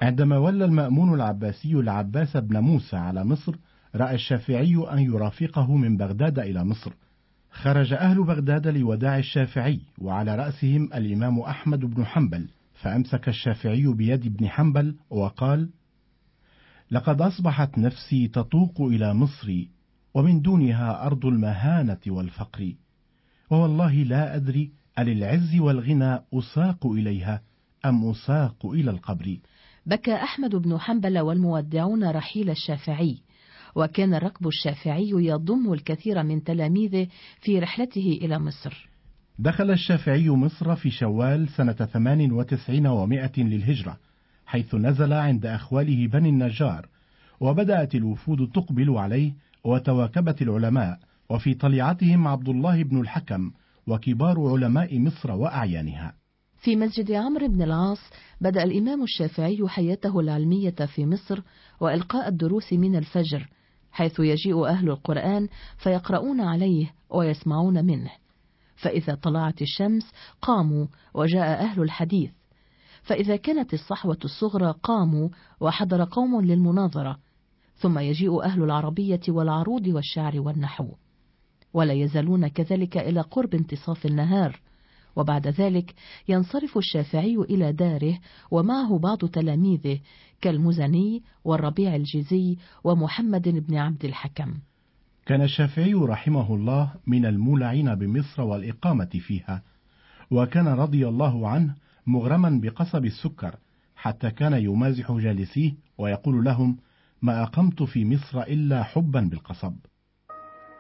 عندما ولى المأمون العباسي العباس بن موسى على مصر، رأى الشافعي أن يرافقه من بغداد إلى مصر. خرج أهل بغداد لوداع الشافعي، وعلى رأسهم الإمام أحمد بن حنبل، فأمسك الشافعي بيد ابن حنبل وقال: لقد أصبحت نفسي تطوق إلى مصر، ومن دونها أرض المهانة والفقر، ووالله لا أدري أللعز والغنى أساق إليها أم أساق إلى القبر. بكى أحمد بن حنبل والمودعون رحيل الشافعي، وكان الركب الشافعي يضم الكثير من تلاميذه في رحلته إلى مصر. دخل الشافعي مصر في شوال سنة 98 و100 للهجرة، حيث نزل عند أخواله بني النجار، وبدأت الوفود تقبل عليه، وتواكبت العلماء، وفي طليعتهم عبد الله بن الحكم وكبار علماء مصر وأعيانها. في مسجد عمرو بن العاص بدأ الإمام الشافعي حياته العلمية في مصر، وإلقاء الدروس من الفجر، حيث يجيء أهل القرآن فيقرؤون عليه ويسمعون منه، فإذا طلعت الشمس قاموا وجاء أهل الحديث، فإذا كانت الصحوة الصغرى قاموا وحضر قوم للمناظرة، ثم يجيء أهل العربية والعروض والشعر والنحو، ولا يزالون كذلك إلى قرب انتصاف النهار، وبعد ذلك ينصرف الشافعي إلى داره ومعه بعض تلاميذه كالمزني والربيع الجزي ومحمد بن عبد الحكم. كان الشافعي رحمه الله من المولعين بمصر والإقامة فيها، وكان رضي الله عنه مغرما بقصب السكر، حتى كان يمازح جالسيه ويقول لهم: ما أقمت في مصر إلا حبا بالقصب.